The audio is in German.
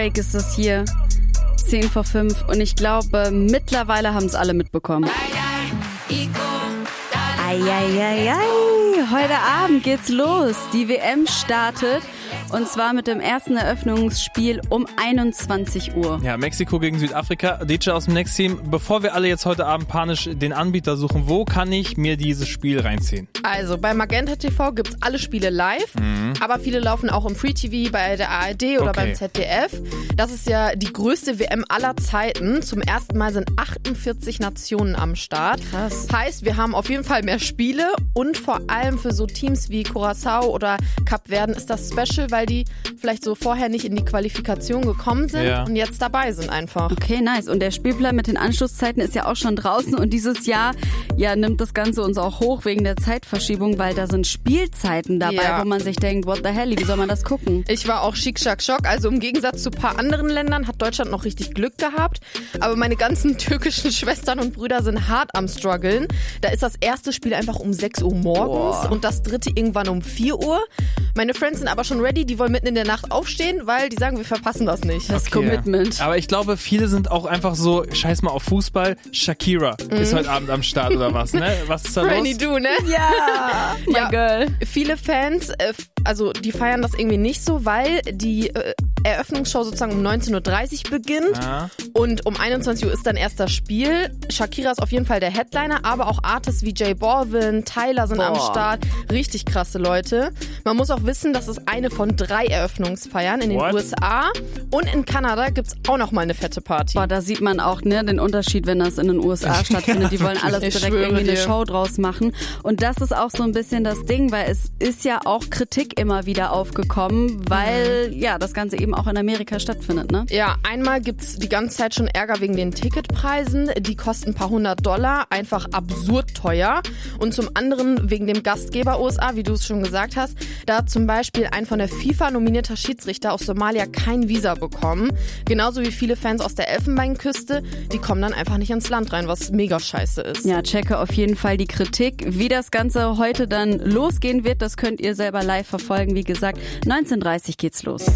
Drake ist das hier. 10 vor 5 und ich glaube, mittlerweile haben es alle mitbekommen. Eieiei, heute Abend geht's los. Die WM startet und zwar mit dem ersten Eröffnungsspiel um 21 Uhr. Ja, Mexiko gegen Südafrika. DJ aus dem Next Team, bevor wir alle jetzt heute Abend panisch den Anbieter suchen, wo kann ich mir dieses Spiel reinziehen? Also bei Magenta TV gibt's alle Spiele live, aber viele laufen auch im Free TV bei der ARD oder beim ZDF. Das ist ja die größte WM aller Zeiten. Zum ersten Mal sind 48 Nationen am Start. Krass. Heißt, wir haben auf jeden Fall mehr Spiele und vor allem für so Teams wie Curaçao oder Kap Verden ist das special, weil die vielleicht so vorher nicht in die Qualifikation gekommen sind und jetzt dabei sind einfach. Okay, nice. Und der Spielplan mit den Anschlusszeiten ist ja auch schon draußen und dieses Jahr nimmt das Ganze uns auch hoch wegen der Zeitverschiebung, weil da sind Spielzeiten dabei, wo man sich denkt, what the hell, wie soll man das gucken? Ich war auch schick, schack, schock. Also im Gegensatz zu ein paar anderen Ländern hat Deutschland noch richtig Glück gehabt. Aber meine ganzen türkischen Schwestern und Brüder sind hart am struggeln. Da ist das erste Spiel einfach um 6 Uhr morgens und das dritte irgendwann um 4 Uhr. Meine Friends sind aber schon ready, die wollen mitten in der Nacht aufstehen, weil die sagen, wir verpassen das nicht. Das Commitment. Aber ich glaube, viele sind auch einfach so, scheiß mal auf Fußball, Shakira ist heute Abend am Start oder was, ne? Was ist da Rainy los? Du, ne? Ja, my girl. Viele Fans, also die feiern das irgendwie nicht so, weil die Eröffnungsshow sozusagen um 19.30 Uhr beginnt und um 21 Uhr ist dann erst das Spiel. Shakira ist auf jeden Fall der Headliner, aber auch Artists wie J Balvin, Tyler sind am Start. Richtig krasse Leute. Man muss auch wissen, das ist eine von 3 Eröffnungsfeiern in den USA und in Kanada gibt's auch nochmal eine fette Party. Boah, da sieht man auch den Unterschied, wenn das in den USA stattfindet. Die wollen alles direkt irgendwie eine Show draus machen. Und das ist auch so ein bisschen das Ding, weil es ist ja auch Kritik immer wieder aufgekommen, weil das Ganze eben auch in Amerika stattfindet, ne? Ja, einmal gibt's die ganze Zeit schon Ärger wegen den Ticketpreisen. Die kosten ein paar $100, einfach absurd teuer. Und zum anderen wegen dem Gastgeber USA, wie du es schon gesagt hast. Da hat zum Beispiel ein von der FIFA nominierter Schiedsrichter aus Somalia kein Visa bekommen. Genauso wie viele Fans aus der Elfenbeinküste. Die kommen dann einfach nicht ins Land rein, was mega scheiße ist. Ja, checke auf jeden Fall die Kritik. Wie das Ganze heute dann losgehen wird, das könnt ihr selber live verfolgen. Wie gesagt, 19.30 Uhr geht's los.